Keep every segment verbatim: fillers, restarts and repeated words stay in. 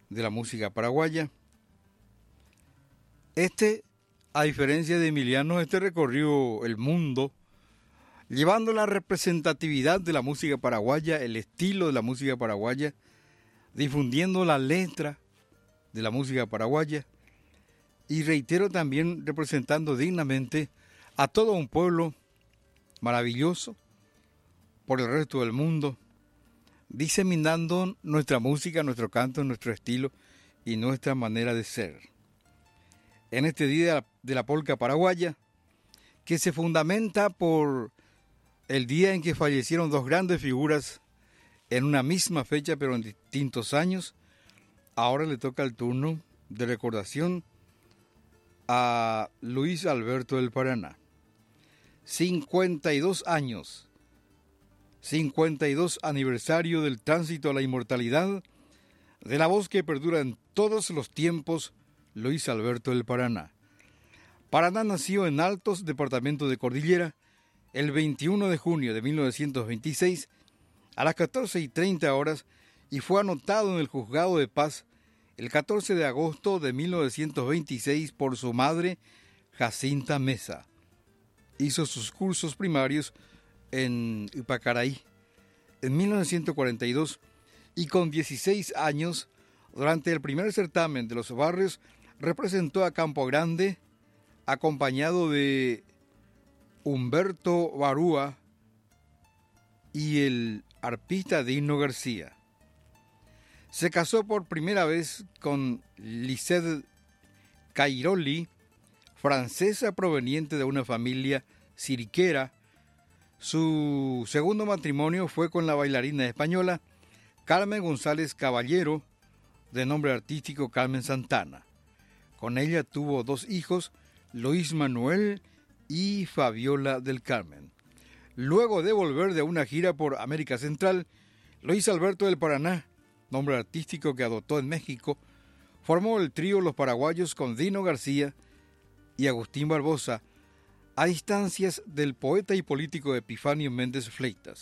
de la música paraguaya. Este, a diferencia de Emiliano, este recorrió el mundo, llevando la representatividad de la música paraguaya, el estilo de la música paraguaya, difundiendo la letra de la música paraguaya y, reitero, también representando dignamente a todo un pueblo maravilloso por el resto del mundo, diseminando nuestra música, nuestro canto, nuestro estilo y nuestra manera de ser. En este día de la polca paraguaya, que se fundamenta por el día en que fallecieron dos grandes figuras en una misma fecha pero en distintos años, ahora le toca el turno de recordación a Luis Alberto del Paraná. cincuenta y dos años, cincuenta y dos aniversario del tránsito a la inmortalidad de la voz que perdura en todos los tiempos, Luis Alberto del Paraná. Paraná nació en Altos, departamento de Cordillera, el veintiuno de junio de mil novecientos veintiséis a las catorce y treinta horas y fue anotado en el Juzgado de Paz el catorce de agosto de mil novecientos veintiséis por su madre, Jacinta Mesa. Hizo sus cursos primarios en Ipacaraí en mil novecientos cuarenta y dos y con dieciséis años, durante el primer certamen de los barrios, representó a Campo Grande acompañado de Humberto Barúa y el arpista Dino García. Se casó por primera vez con Lisette Cairoli, francesa proveniente de una familia siriquera. Su segundo matrimonio fue con la bailarina española Carmen González Caballero, de nombre artístico Carmen Santana. Con ella tuvo dos hijos, Luis Manuel y Fabiola del Carmen. Luego de volver de una gira por América Central, Luis Alberto del Paraná, nombre artístico que adoptó en México, formó el trío Los Paraguayos con Dino García y Agustín Barbosa, a instancias del poeta y político Epifanio Méndez Fleitas.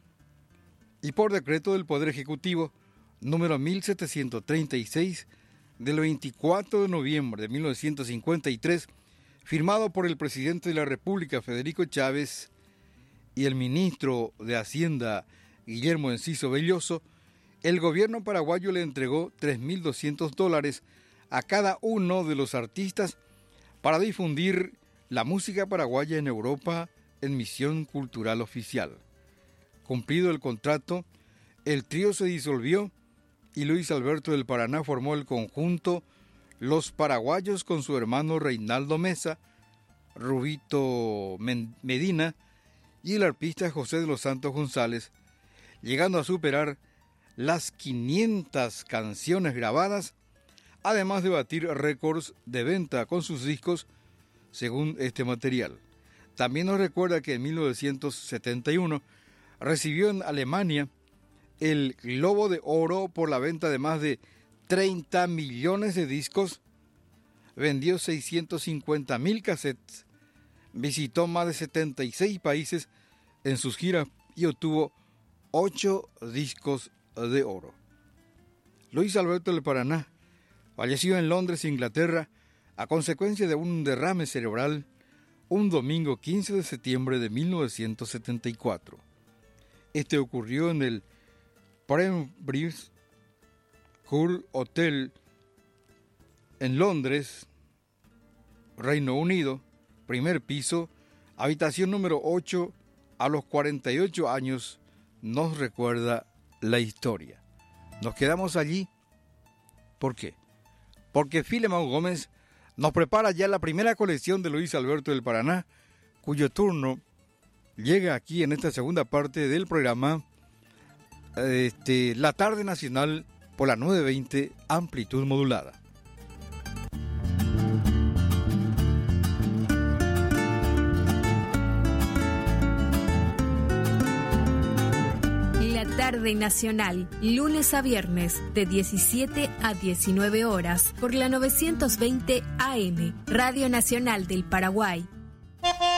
Y por decreto del Poder Ejecutivo, número mil setecientos treinta y seis, del veinticuatro de noviembre de mil novecientos cincuenta y tres, firmado por el presidente de la República, Federico Chávez, y el ministro de Hacienda, Guillermo Enciso Belloso, el gobierno paraguayo le entregó tres mil doscientos dólares a cada uno de los artistas para difundir la música paraguaya en Europa en misión cultural oficial. Cumplido el contrato, el trío se disolvió y Luis Alberto del Paraná formó el conjunto Los Paraguayos con su hermano Reinaldo Mesa, Rubito Medina y el arpista José de los Santos González, llegando a superar las quinientas canciones grabadas, además de batir récords de venta con sus discos, según este material. También nos recuerda que en mil novecientos setenta y uno recibió en Alemania el Globo de Oro por la venta de más de treinta millones de discos, vendió seiscientos cincuenta mil cassettes, visitó más de setenta y seis países en sus giras y obtuvo ocho discos de oro. Luis Alberto del Paraná falleció en Londres, Inglaterra, a consecuencia de un derrame cerebral, un domingo quince de septiembre de mil novecientos setenta y cuatro. Este ocurrió en el Pembridge Court Hotel en Londres, Reino Unido, primer piso, habitación número ocho, a los cuarenta y ocho años, nos recuerda la historia. Nos quedamos allí. ¿Por qué? Porque Filemón Gómez nos prepara ya la primera colección de Luis Alberto del Paraná, cuyo turno llega aquí en esta segunda parte del programa, este, La Tarde Nacional por la nueve veinte, amplitud modulada. La Tarde Nacional, lunes a viernes, de diecisiete a diecinueve horas, por la novecientos veinte A M, Radio Nacional del Paraguay.